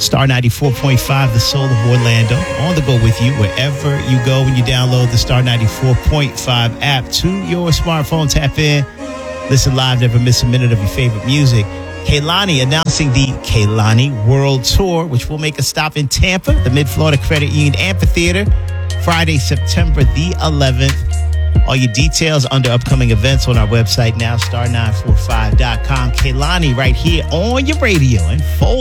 Star 94.5, the soul of Orlando. On the go with you wherever you go when you download the Star 94.5 app to your smartphone. Tap in, listen live, never miss a minute of your favorite music. Kehlani announcing the Kehlani World Tour, which will make a stop in Tampa, the Mid-Florida Credit Union Amphitheater, Friday, September the 11th. All your details under upcoming events on our website now, star945.com. Kehlani right here on your radio and full